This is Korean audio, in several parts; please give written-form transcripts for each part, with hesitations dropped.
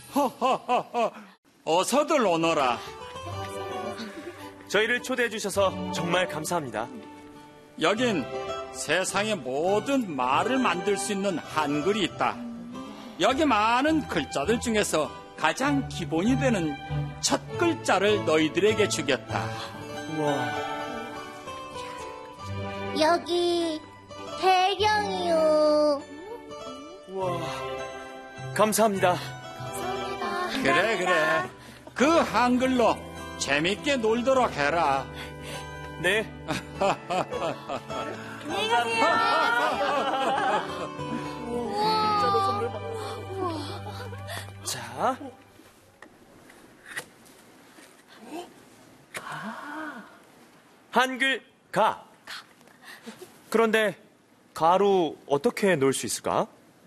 허허허허. 어서들 오너라. 저희를 초대해 주셔서 정말 감사합니다. 여긴 세상의 모든 말을 만들 수 있는 한글이 있다. 여기 많은 글자들 중에서 가장 기본이 되는 첫 글자를 너희들에게 주겠다. 우와. 여기 대령이요. 우와. 감사합니다. 감사합니다. 그래. 그 한글로 재밌게 놀도록 해라. 네. 안녕히 가세요. 자. 한글 가. 그런데 가로 어떻게 놀 수 있을까?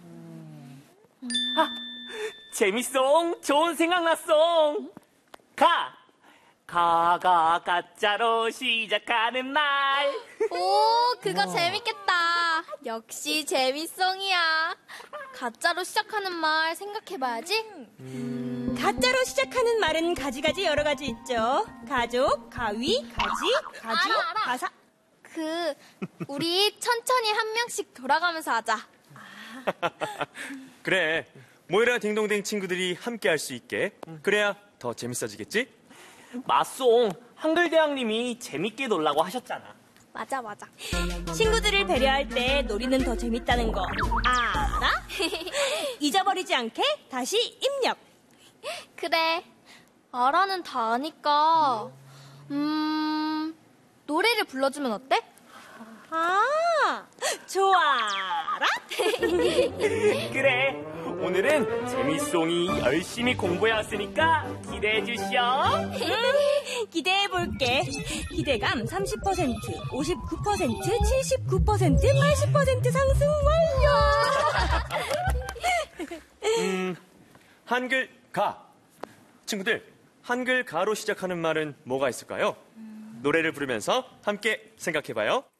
재밌어. 좋은 생각 났어. 가가 가짜로 시작하는 말. 오, 그거 재밌겠다. 역시 재밌송이야. 가짜로 시작하는 말 생각해봐야지. 가짜로 시작하는 말은 가지가지 여러 가지 있죠. 가족, 가위, 가지, 가주, 알아. 가사. 우리 천천히 한 명씩 돌아가면서 하자. 그래. 모이라 딩동댕 친구들이 함께 할 수 있게. 그래야 더 재밌어지겠지? 맞송. 한글대왕님이 재밌게 놀라고 하셨잖아. 맞아. 친구들을 배려할 때 놀이는 더 재밌다는 거 알아? 잊어버리지 않게 다시 입력. 그래. 알아는 다 아니까. 노래를 불러주면 어때? 아, 좋아라. 그래. 오늘은 재밌송이 열심히 공부해왔으니까 기대해주셔. 기대해볼게. 기대감 30%, 59%, 79%, 80% 상승 완료. 한글 가. 친구들, 한글 가로 시작하는 말은 뭐가 있을까요? 노래를 부르면서 함께 생각해봐요.